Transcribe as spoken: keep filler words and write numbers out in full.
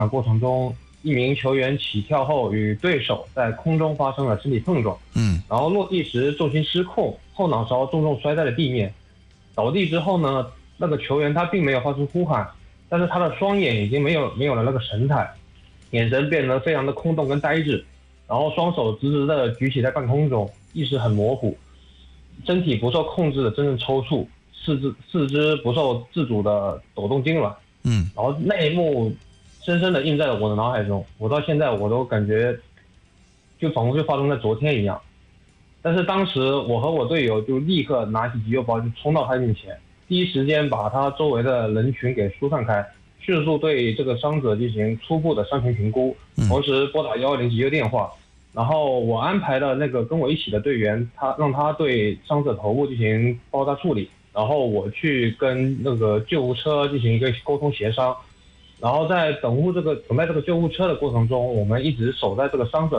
过程中，一名球员起跳后与对手在空中发生了身体碰撞， 嗯， 然后落地时重心失控，后脑勺重重摔在了地面。倒地之后呢，那个球员他并没有发出呼喊，但是他的双眼已经没有没有了那个神态，眼神变得非常的空洞跟呆滞，然后双手直直的举起在半空中，意识很模糊，身体不受控制的真正抽搐，四肢四肢不受自主的抖动痉挛。 嗯， 然后那一幕深深的印在了我的脑海中，我到现在我都感觉就仿佛就发生在昨天一样。但是当时我和我队友就立刻拿起急救包就冲到他面前，第一时间把他周围的人群给疏散开，迅速对这个伤者进行初步的伤情评估，同时拨打一一零急救电话。然后我安排了那个跟我一起的队员，他让他对伤者头部进行包扎处理，然后我去跟那个救护车进行一个沟通协商。然后在等候这个等待这个救护车的过程中，我们一直守在这个伤者